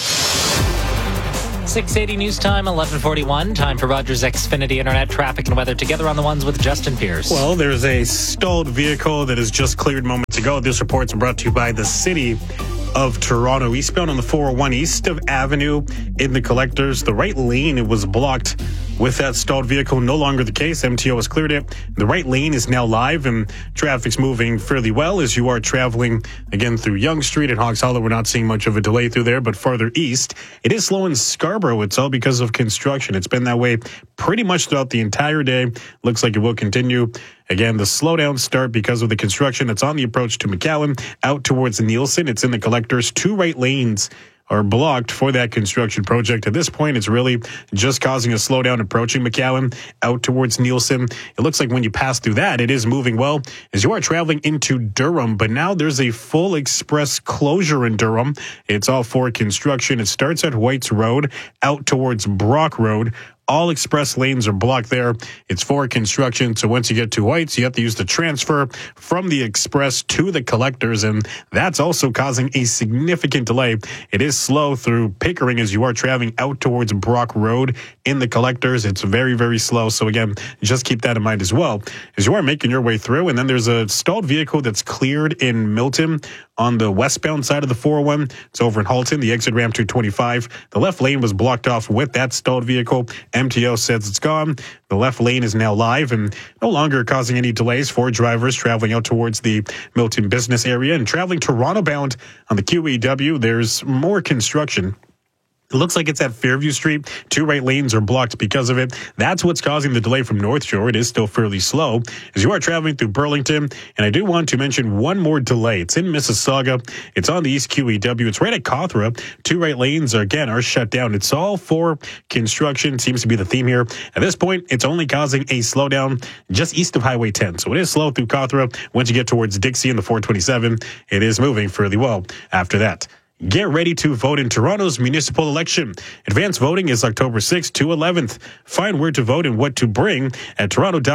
680 news time, 11:41. Time for Rogers Xfinity Internet traffic and weather together on the ones with Justin Pierce. Well, there's a stalled vehicle that has just cleared moments ago. This report's brought to you by the City of Toronto. Eastbound on the 401 east of Avenue in the Collectors. The right lane was blocked with that stalled vehicle. No longer the case. MTO has cleared it. The right lane is now live and traffic's moving fairly well as you are traveling again through Yonge Street and Hawks Hollow. We're not seeing much of a delay through there, but farther east, it is slow in Scarborough. It's all because of construction. It's been that way pretty much throughout the entire day. Looks like it will continue. Again, the slowdown start because of the construction that's on the approach to McAllen out towards Nielsen. It's in the Collectors. 2 right lanes are blocked for that construction project. At this point, it's really just causing a slowdown approaching McAllen out towards Nielsen. It looks like when you pass through that, it is moving well as you are traveling into Durham. But now there's a full express closure in Durham. It's all for construction. It starts at Whites Road out towards Brock Road. All express lanes are blocked there. It's for construction. So once you get to Whites, you have to use the transfer from the express to the Collectors. And that's also causing a significant delay. It is slow through Pickering as you are traveling out towards Brock Road in the Collectors. It's very, very slow. So again, just keep that in mind as well as you are making your way through. And then there's a stalled vehicle that's cleared in Milton on the westbound side of the 401. It's over in Halton, the exit ramp 225. The left lane was blocked off with that stalled vehicle. MTO says it's gone. The left lane is now live and no longer causing any delays for drivers traveling out towards the Milton business area and traveling Toronto bound on the QEW. There's more construction. It looks like it's at Fairview Street. 2 right lanes are blocked because of it. That's what's causing the delay from North Shore. It is still fairly slow as you are traveling through Burlington. And I do want to mention one more delay. It's in Mississauga. It's on the East QEW. It's right at Cawthra. 2 right lanes are shut down. It's all for construction. Seems to be the theme here. At this point, it's only causing a slowdown just east of Highway 10. So it is slow through Cawthra. Once you get towards Dixie and the 427, it is moving fairly well after that. Get ready to vote in Toronto's municipal election. Advanced voting is October 6th to 11th. Find where to vote and what to bring at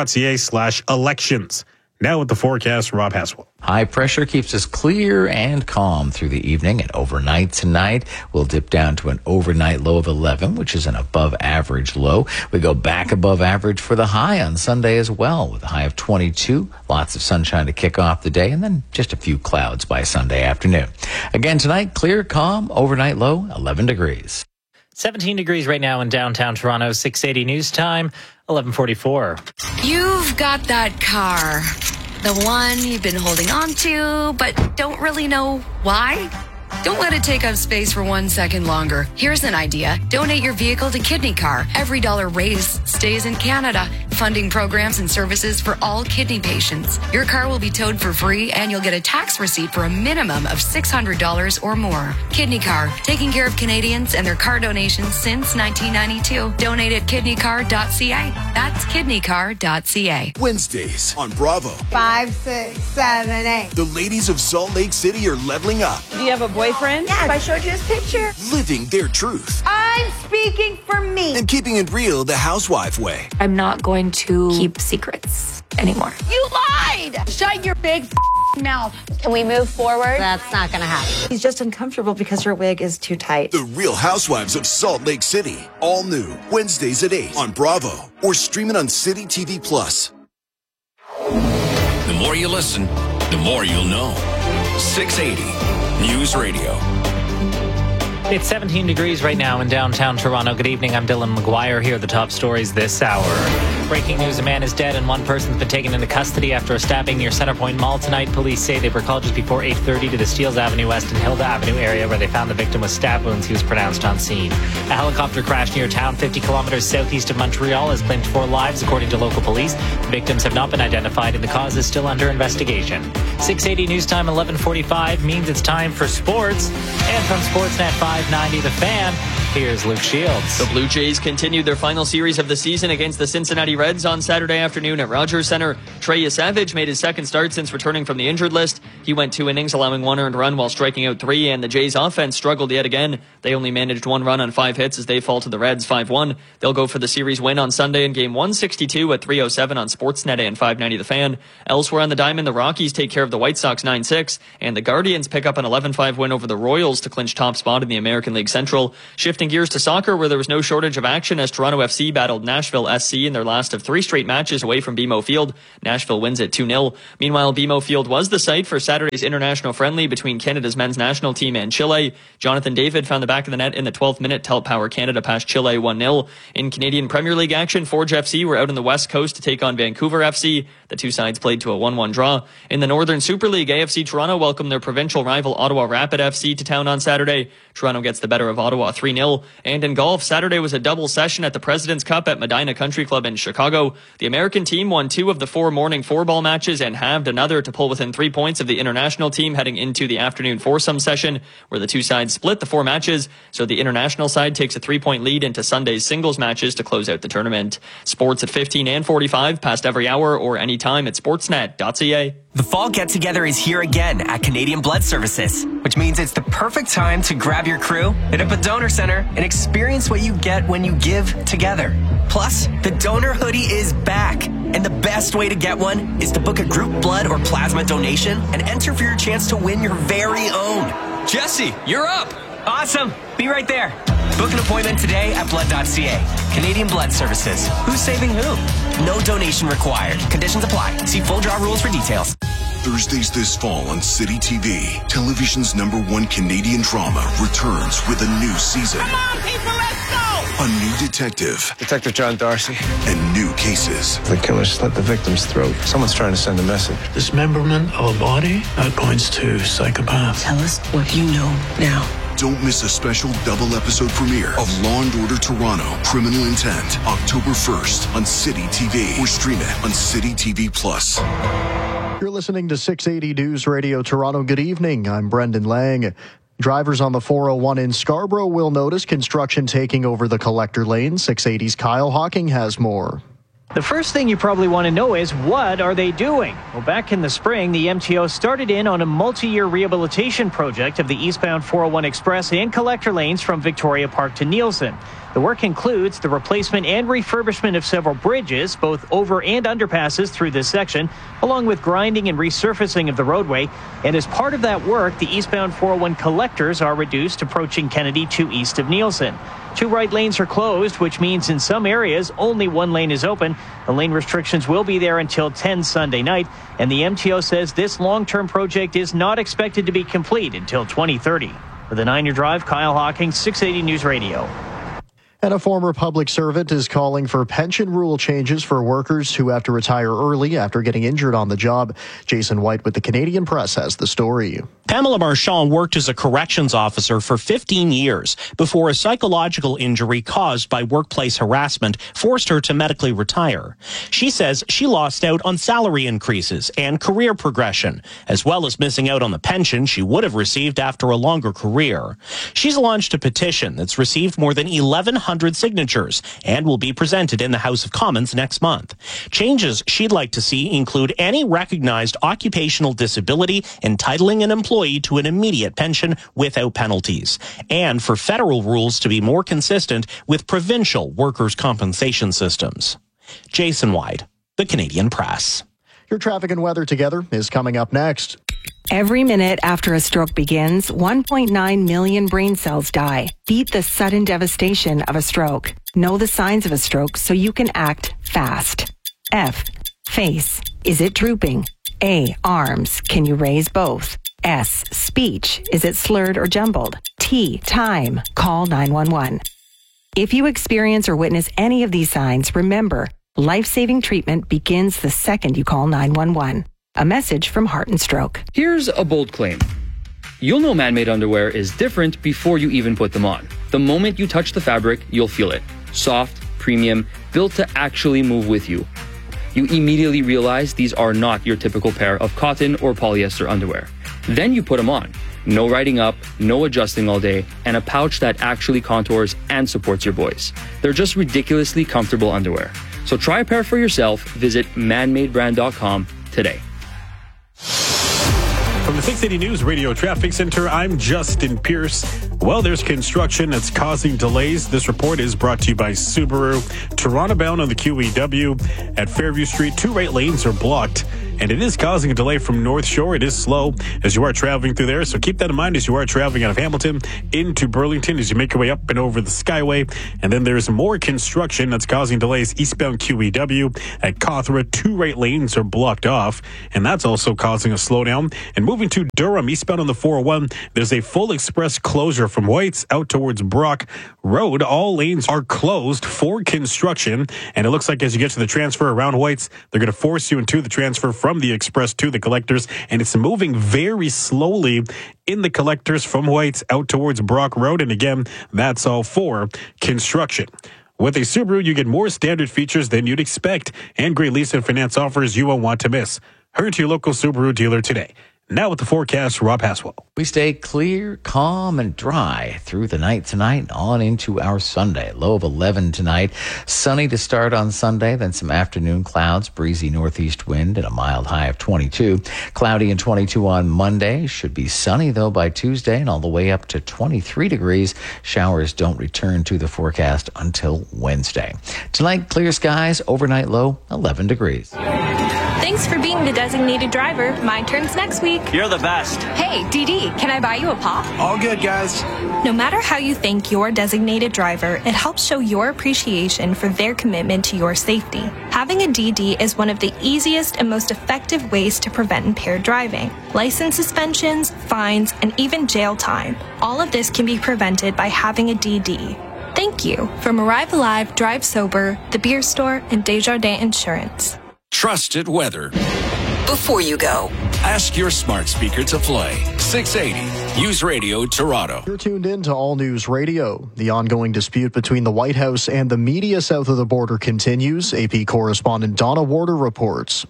toronto.ca/elections. Now with the forecast, Rob Haswell. High pressure keeps us clear and calm through the evening, and overnight tonight we'll dip down to an overnight low of 11, which is an above average low. We go back above average for the high on Sunday as well, with a high of 22. Lots of sunshine to kick off the day, and then just a few clouds by Sunday afternoon. Again tonight, clear, calm, overnight low, 11 degrees. 17 degrees right now in downtown Toronto. 680 news time, 11:44. You've got that car. The one you've been holding on to, but don't really know why? Don't let it take up space for 1 second longer. Here's an idea. Donate your vehicle to Kidney Car. Every dollar raised stays in Canada, funding programs and services for all kidney patients. Your car will be towed for free, and you'll get a tax receipt for a minimum of $600 or more. Kidney Car, taking care of Canadians and their car donations since 1992. Donate at kidneycar.ca. That's kidneycar.ca. Wednesdays on Bravo. 5, 6, 7, 8. The ladies of Salt Lake City are leveling up. Do you have a boyfriend? Yes. I showed you his picture. Living their truth. I'm speaking for me. And keeping it real the housewife way. I'm not going to keep secrets anymore. You lied! Shut your big mouth. Can we move forward? That's not going to happen. He's just uncomfortable because your wig is too tight. The Real Housewives of Salt Lake City. All new. Wednesdays at 8 on Bravo. Or stream it on City TV Plus. The more you listen, the more you'll know. 680 News Radio. It's 17 degrees right now in downtown Toronto. Good evening. I'm Dylan McGuire. Here are the top stories this hour. Breaking news, a man is dead and one person's been taken into custody after a stabbing near Centrepoint Mall tonight. Police say they were called just before 8:30 to the Steeles Avenue West and Hilda Avenue area where they found the victim with stab wounds. He was pronounced on scene. A helicopter crash near town 50 kilometers southeast of Montreal has claimed 4 lives, according to local police. The victims have not been identified and the cause is still under investigation. 680 News Time 11:45 means it's time for sports. And from Sportsnet 590 The Fan, here's Luke Shields. The Blue Jays continued their final series of the season against the Cincinnati Reds on Saturday afternoon at Rogers Centre. Trey Yesavage made his second start since returning from the injured list. He went 2 innings, allowing 1 earned run while striking out 3, and the Jays' offense struggled yet again. They only managed 1 run on 5 hits as they fall to the Reds 5-1. They'll go for the series win on Sunday in Game 162 at 3:07 on Sportsnet and 590 The Fan. Elsewhere on the diamond, the Rockies take care of the White Sox 9-6, and the Guardians pick up an 11-5 win over the Royals to clinch top spot in the American League Central. Shifting gears to soccer, where there was no shortage of action as Toronto FC battled Nashville SC in their last of 3 straight matches away from BMO Field. Nashville wins at 2-0. Meanwhile, BMO Field was the site for Saturday's international friendly between Canada's men's national team and Chile. Jonathan David found the back of the net in the 12th minute to help power Canada past Chile 1-0. In Canadian Premier League action, Forge FC were out on the West Coast to take on Vancouver FC. The 2 sides played to a 1-1 draw. In the Northern Super League, AFC Toronto welcomed their provincial rival Ottawa Rapid FC to town on Saturday. Toronto gets the better of Ottawa 3-0. And in golf, Saturday was a double session at the President's Cup at Medina Country Club in Chicago. The American team won 2 of the 4 morning 4-ball matches and halved another to pull within 3 points of the international team heading into the afternoon foursome session, where the 2 sides split the 4 matches. So the international side takes a 3-point lead into Sunday's singles matches to close out the tournament. Sports at 15 and 45, past every hour or anytime at sportsnet.ca. The fall get-together is here again at Canadian Blood Services, which means it's the perfect time to grab your crew, hit up a donor center, and experience what you get when you give together. Plus, the donor hoodie is back, and the best way to get one is to book a group blood or plasma donation and enter for your chance to win your very own. Jesse, you're up! Awesome! Be right there. Book an appointment today at blood.ca. Canadian Blood Services. Who's saving who? No donation required. Conditions apply. See full draw rules for details. Thursdays this fall on City TV, television's #1 Canadian drama returns with a new season. Come on, people, let's go! A new detective. Detective John Darcy. And new cases. The killer slit the victim's throat. Someone's trying to send a message. Dismemberment of a body? That points to psychopath. Tell us what you know now. Don't miss a special double-episode premiere of Law & Order Toronto, Criminal Intent, October 1st on City TV, or stream it on City TV Plus. You're listening to 680 News Radio Toronto. Good evening. I'm Brendan Lang. Drivers on the 401 in Scarborough will notice construction taking over the collector lane. 680's Kyle Hawking has more. The first thing you probably want to know is, what are they doing? Well, back in the spring, the MTO started in on a multi-year rehabilitation project of the eastbound 401 Express and collector lanes from Victoria Park to Nielsen. The work includes the replacement and refurbishment of several bridges, both over and underpasses through this section, along with grinding and resurfacing of the roadway. And as part of that work, the eastbound 401 collectors are reduced, approaching Kennedy to east of Nielsen. 2 right lanes are closed, which means in some areas only 1 lane is open. The lane restrictions will be there until 10 Sunday night, and the MTO says this long-term project is not expected to be complete until 2030. For the 9-Year Drive, Kyle Hawking, 680 News Radio. And a former public servant is calling for pension rule changes for workers who have to retire early after getting injured on the job. Jason White with the Canadian Press has the story. Pamela Marchand worked as a corrections officer for 15 years before a psychological injury caused by workplace harassment forced her to medically retire. She says she lost out on salary increases and career progression, as well as missing out on the pension she would have received after a longer career. She's launched a petition that's received more than 1,100 signatures and will be presented in the House of Commons next month. Changes she'd like to see include any recognized occupational disability entitling an employee to an immediate pension without penalties, and for federal rules to be more consistent with provincial workers' compensation systems. Jason White, the Canadian Press. Your traffic and weather together is coming up next. Every minute after a stroke begins, 1.9 million brain cells die. Beat the sudden devastation of a stroke. Know the signs of a stroke so you can act fast. F. Face. Is it drooping? A. Arms. Can you raise both? S. Speech. Is it slurred or jumbled? T. T, time, call 911. If you experience or witness any of these signs, remember, life-saving treatment begins the second you call 911. A message from Heart and Stroke. Here's a bold claim. You'll know man-made underwear is different before you even put them on. The moment you touch the fabric, you'll feel it. Soft, premium, built to actually move with you. You immediately realize these are not your typical pair of cotton or polyester underwear. Then you put them on. No riding up, no adjusting all day, and a pouch that actually contours and supports your boys. They're just ridiculously comfortable underwear. So try a pair for yourself. Visit manmadebrand.com today. From the 680 News Radio Traffic Center, I'm Justin Pierce. Well, there's construction that's causing delays. This report is brought to you by Subaru. Toronto bound on the QEW at Fairview Street. 2 right lanes are blocked, and it is causing a delay from North Shore. It is slow as you are traveling through there, so keep that in mind as you are traveling out of Hamilton into Burlington as you make your way up and over the Skyway. And then there's more construction that's causing delays eastbound QEW at Cawthra. 2 right lanes are blocked off, and that's also causing a slowdown. And moving to Durham, eastbound on the 401, there's a full express closure from Whites out towards Brock Road. All lanes are closed for construction, and it looks like as you get to the transfer around Whites, they're going to force you into the transfer from the express to the collectors, and it's moving very slowly in the collectors from Whites out towards Brock Road. And again, that's all for construction. With a Subaru, you get more standard features than you'd expect, and great lease and finance offers you won't want to miss. Hurry to your local Subaru dealer today. Now with the forecast, Rob Haswell. We stay clear, calm, and dry through the night tonight on into our Sunday. Low of 11 tonight. Sunny to start on Sunday, then some afternoon clouds, breezy northeast wind, and a mild high of 22. Cloudy and 22 on Monday. Should be sunny, though, by Tuesday, and all the way up to 23 degrees. Showers don't return to the forecast until Wednesday. Tonight, clear skies, overnight low 11 degrees. Thanks for being the designated driver. My turn's next week. You're the best. Hey, DD, can I buy you a pop? All good, guys. No matter how you thank your designated driver, it helps show your appreciation for their commitment to your safety. Having a DD is one of the easiest and most effective ways to prevent impaired driving. License suspensions, fines, and even jail time. All of this can be prevented by having a DD. Thank you. From Arrive Alive, Drive Sober, The Beer Store, and Desjardins Insurance. Trusted weather. Before you go, ask your smart speaker to play 680 News Radio Toronto. You're tuned in to All News Radio. The ongoing dispute between the White House and the media south of the border continues. AP correspondent Donna Warder reports.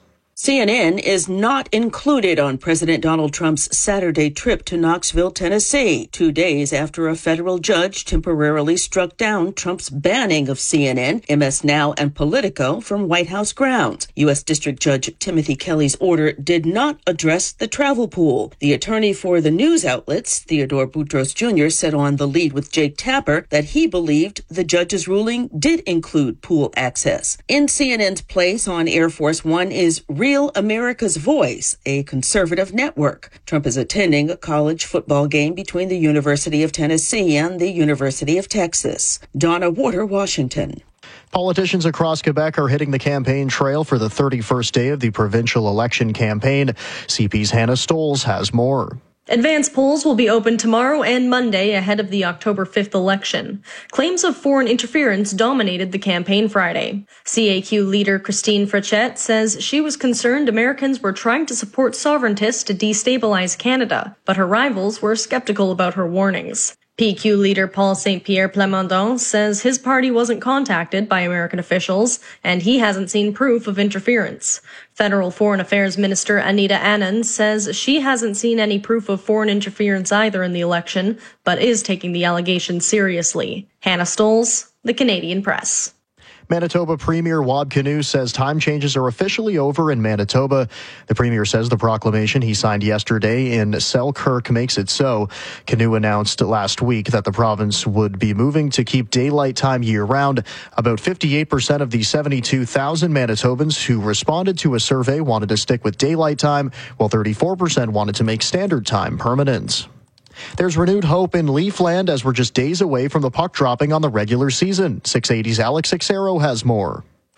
CNN is not included on President Donald Trump's Saturday trip to Knoxville, Tennessee, 2 days after a federal judge temporarily struck down Trump's banning of CNN, MS Now, and Politico from White House grounds. U.S. District Judge Timothy Kelly's order did not address the travel pool. The attorney for the news outlets, Theodore Boutros Jr., said on The Lead with Jake Tapper that he believed the judge's ruling did include pool access. In CNN's place on Air Force One is Real America's Voice, a conservative network. Trump is attending a college football game between the University of Tennessee and the University of Texas. Donna Warder, Washington. Politicians across Quebec are hitting the campaign trail for the 31st day of the provincial election campaign. CP's Hannah Stolz has more. Advance polls will be open tomorrow and Monday ahead of the October 5th election. Claims of foreign interference dominated the campaign Friday. CAQ leader Christine Frechette says she was concerned Americans were trying to support sovereigntists to destabilize Canada, but her rivals were skeptical about her warnings. PQ leader Paul Saint-Pierre Plamondon says his party wasn't contacted by American officials, and he hasn't seen proof of interference. Federal Foreign Affairs Minister Anita Anand says she hasn't seen any proof of foreign interference either in the election, but is taking the allegations seriously. Hannah Stolz, The Canadian Press. Manitoba Premier Wab Kinew says time changes are officially over in Manitoba. The Premier says the proclamation he signed yesterday in Selkirk makes it so. Kinew announced last week that the province would be moving to keep daylight time year-round. About 58% of the 72,000 Manitobans who responded to a survey wanted to stick with daylight time, while 34% wanted to make standard time permanent. There's renewed hope in Leafland as we're just days away from the puck dropping on the regular season. 680's Alex Sixero has more.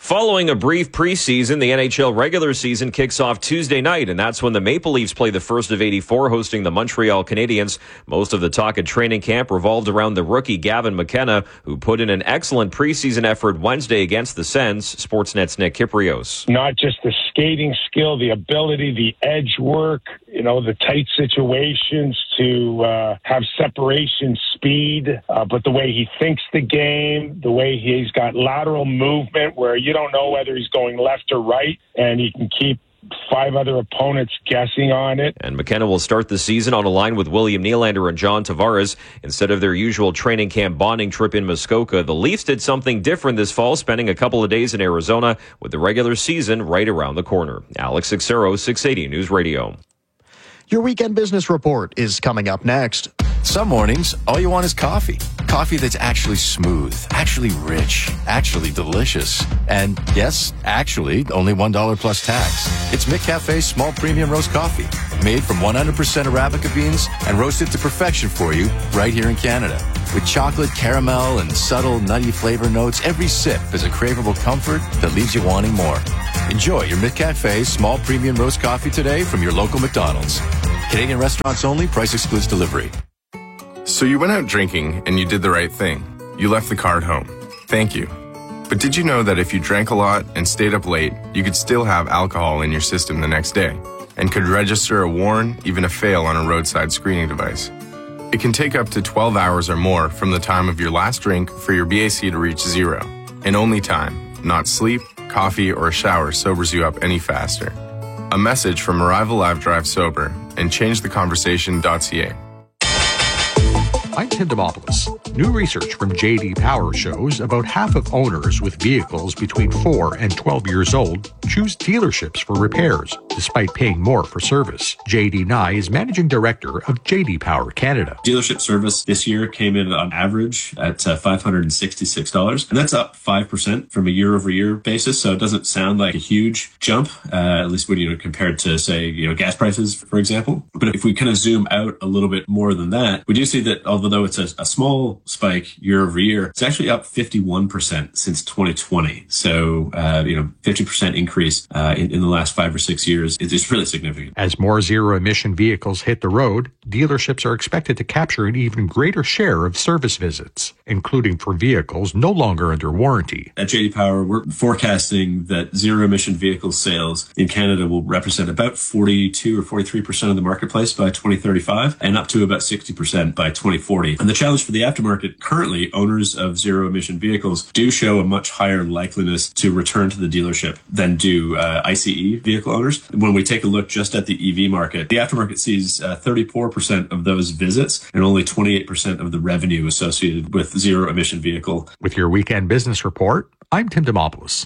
Following a brief preseason, the NHL regular season kicks off Tuesday night, and that's when the Maple Leafs play the first of 84, hosting the Montreal Canadiens. Most of the talk at training camp revolved around the rookie Gavin McKenna, who put in an excellent preseason effort Wednesday against the Sens. Sportsnet's Nick Kyprios. Not just the skating skill, the ability, the edge work, the tight situations to have separation speed, but the way he thinks the game, the way he's got lateral movement where you don't know whether he's going left or right, and he can keep 5 other opponents guessing on it. And McKenna will start the season on a line with William Nylander and John Tavares. Instead of their usual training camp bonding trip in Muskoka, the Leafs did something different this fall, spending a couple of days in Arizona with the regular season right around the corner. Alex Xero, 680 News Radio. Your weekend business report is coming up next. Some mornings, all you want is coffee. Coffee that's actually smooth, actually rich, actually delicious. And yes, actually, only $1 plus tax. It's McCafe's small premium roast coffee, made from 100% Arabica beans and roasted to perfection for you right here in Canada. With chocolate, caramel, and subtle nutty flavor notes, every sip is a craveable comfort that leaves you wanting more. Enjoy your McCafe small premium roast coffee today from your local McDonald's. Canadian restaurants only, price excludes delivery. So you went out drinking and you did the right thing. You left the car at home. Thank you. But did you know that if you drank a lot and stayed up late, you could still have alcohol in your system the next day and could register a warn, even a fail on a roadside screening device? It can take up to 12 hours or more from the time of your last drink for your BAC to reach 0. And only time, not sleep, coffee, or a shower sobers you up any faster. A message from Arrival Live Drive Sober and ChangeTheConversation.ca. I'm Tim Demopoulos. New research from J.D. Power shows about half of owners with vehicles between 4 and 12 years old choose dealerships for repairs, despite paying more for service. J.D. Nye is managing director of J.D. Power Canada. Dealership service this year came in on average at $566, and that's up 5% from a year-over-year basis, so it doesn't sound like a huge jump, at least when compared to, say, gas prices, for example. But if we kind of zoom out a little bit more than that, we do see that although it's a small spike year over year, it's actually up 51% since 2020. So, 50% increase in the last 5 or 6 years is really significant. As more zero-emission vehicles hit the road, dealerships are expected to capture an even greater share of service visits, including for vehicles no longer under warranty. At J.D. Power, we're forecasting that zero-emission vehicle sales in Canada will represent about 42 or 43% of the marketplace by 2035 and up to about 60% by 2040. And the challenge for the aftermarket, currently, owners of zero-emission vehicles do show a much higher likeliness to return to the dealership than do ICE vehicle owners. When we take a look just at the EV market, the aftermarket sees 34% of those visits and only 28% of the revenue associated with zero-emission vehicle. With your weekend business report, I'm Tim Demopoulos.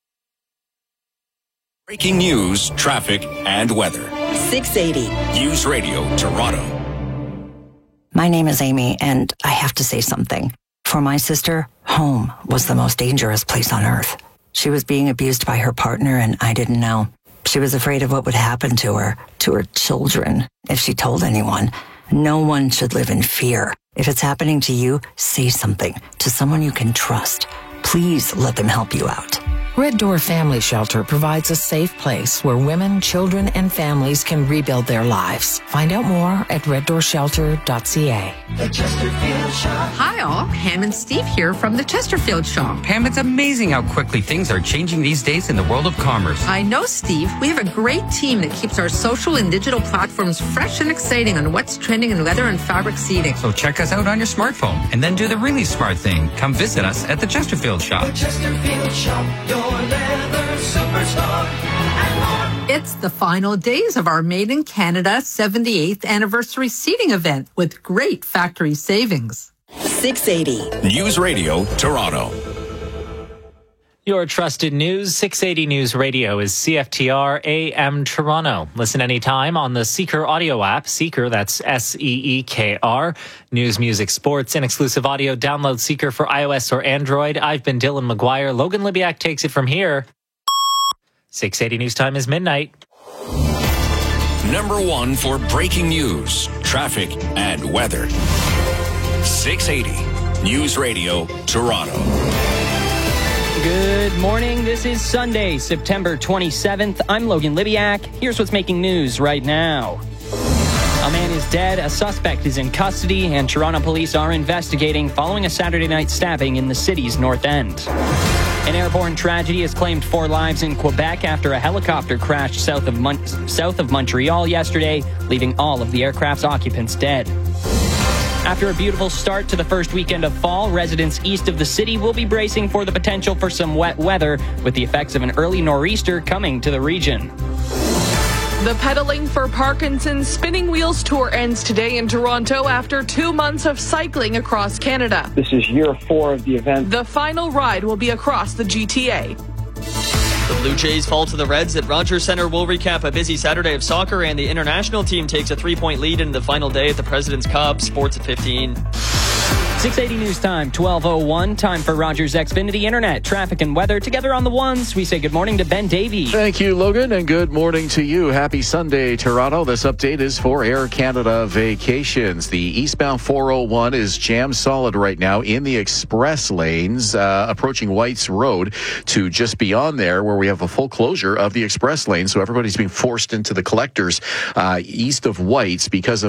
Breaking news, traffic, and weather. 680 News Radio Toronto. My name is Amy, and I have to say something. For my sister, home was the most dangerous place on earth. She was being abused by her partner, and I didn't know. She was afraid of what would happen to her children, if she told anyone. No one should live in fear. If it's happening to you, say something to someone you can trust. Please let them help you out. Red Door Family Shelter provides a safe place where women, children, and families can rebuild their lives. Find out more at reddoorshelter.ca. The Chesterfield Shop. Hi all, Pam and Steve here from the Chesterfield Shop. Pam, it's amazing how quickly things are changing these days in the world of commerce. I know, Steve. We have a great team that keeps our social and digital platforms fresh and exciting on what's trending in leather and fabric seating. So check us out on your smartphone and then do the really smart thing. Come visit us at the Chesterfield Shop. The Chesterfield Shop, your leather superstar. It's the final days of our Made in Canada 78th anniversary seating event with great factory savings. 680 News Radio Toronto. Your trusted news, 680 News Radio is CFTR AM Toronto. Listen anytime on the Seeker audio app. Seeker, that's Seekr. News, music, sports, and exclusive audio. Download Seeker for iOS or Android. I've been Dylan McGuire. Logan Libyak takes it from here. 680 News Time is midnight. Number 1 for breaking news, traffic, and weather. 680 News Radio Toronto. Good morning. This is Sunday, September 27th. I'm Logan Libiak. Here's what's making news right now. A man is dead, a suspect is in custody, and Toronto police are investigating following a Saturday night stabbing in the city's North End. An airborne tragedy has claimed 4 lives in Quebec after a helicopter crashed south of Montreal yesterday, leaving all of the aircraft's occupants dead. After a beautiful start to the first weekend of fall, residents east of the city will be bracing for the potential for some wet weather, with the effects of an early nor'easter coming to the region. The Pedaling for Parkinson's Spinning Wheels Tour ends today in Toronto after 2 months of cycling across Canada. This is year 4 of the event. The final ride will be across the GTA. The Blue Jays fall to the Reds at Rogers Centre. We'll recap a busy Saturday of soccer, and the international team takes a 3-point lead in the final day at the President's Cup. Sports at 15. 680 News Time, 12:01. Time for Rogers Xfinity Internet, traffic and weather. Together on the ones, we say good morning to Ben Davey. Thank you, Logan, and good morning to you. Happy Sunday, Toronto. This update is for Air Canada Vacations. The eastbound 401 is jammed solid right now in the express lanes, approaching White's Road to just beyond there, where we have a full closure of the express lane. So everybody's being forced into the collectors east of White's because of